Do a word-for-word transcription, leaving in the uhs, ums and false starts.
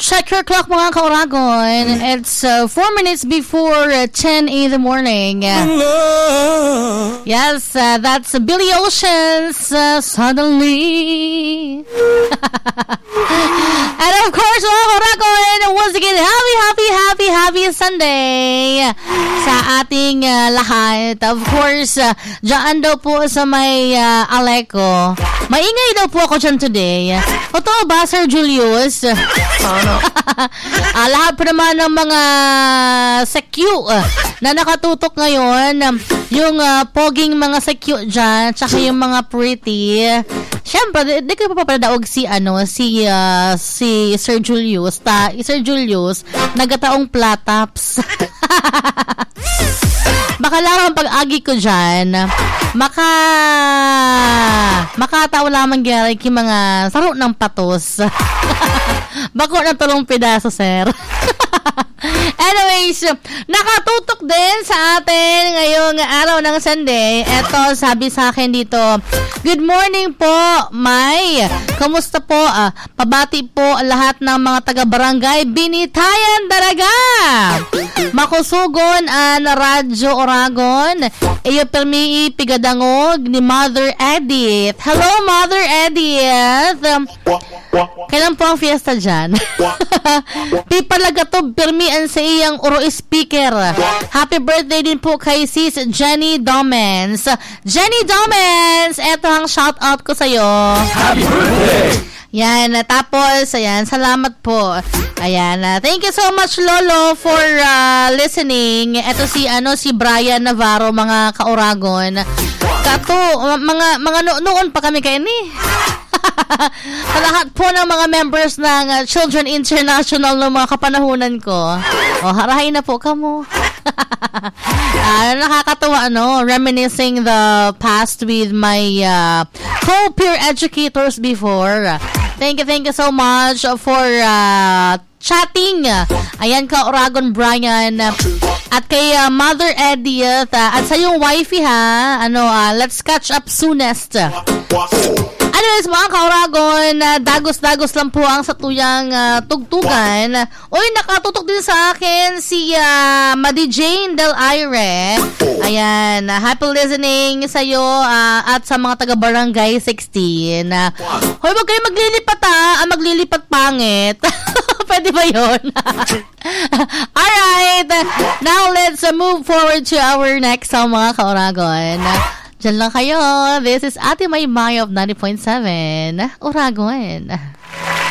Check your clock mga kauragon. It's uh, four minutes before uh, ten in the morning. Yes, uh, that's Billy Ocean's uh, Suddenly. And of course, mga kauragon, once again, happy, happy, happy, happy Sunday sa ating uh, lahat. Of course, uh, dyan daw po sa may uh, Aleco. Maingay daw po ako dyan today. Totoo ba, Sir Julius? Ano? uh, lahat po naman ng mga sekyu uh, na nakatutok ngayon, um, yung uh, poging mga sekyu dyan, tsaka yung mga pretty. Siyempre, di, di ko pa papadaog si, ano, si, uh, si Sir Julius. Ta, Sir Julius, nagataong plataps. Baka lang ang pag-agi ko dyan, maka, makataw lamang gyari ki mga saro ng patos. Bako na tulong pidaso, sir. Anyways, nakatutok din sa atin ngayong araw ng Sunday. Eto, sabi sa akin dito, good morning po, May. Kamusta po? Ah, pabati po lahat ng mga taga-barangay Binitayan Daraga. Makusugon an Radyo Oragon. Iyo permi pigadangog ni Mother Edith. Hello, Mother Edith. Kailan po ang fiesta dyan? Pipalagatob permian sa iyang uro speaker. Happy birthday din po kay sis Jenny Domens. Jenny Domens, eto ang shout out ko sa'yo. Happy birthday! Yan, tapos, ayan, salamat po. Ayan, uh, thank you so much, Lolo, for uh, listening. Ito si, ano, si Brian Navarro, mga kauragon. Kato, mga, mga no, noon pa kami kayo ni. Sa lahat po ng mga members ng uh, Children International ng mga kapanahunan ko. O, harahin na po kamo. uh, nakakatawa, ano, reminiscing the past with my uh, co-peer educators before. Thank you, thank you so much for uh, chatting. Ayan ka, Oragon Brian. At kay uh, Mother Edith. Uh, at sa yung wifey ha. Ano, uh, let's catch up soonest. Anyways, mga kauragon, uh, dagos-dagos lang po ang satuyang uh, tugtugan. Uy, nakatutok din sa akin si uh, Madi Jane Del Aire. Ayan, uh, happy listening sa'yo uh, at sa mga taga-barangay sixteen. Uh, Hoy, wag kayo maglilipat ha, ah, maglilipat pangit. Pwede ba yun? Alright, now let's uh, move forward to our next song, mga kauragon. Diyan lang kayo. This is Ate May May of ninety point seven Oragon.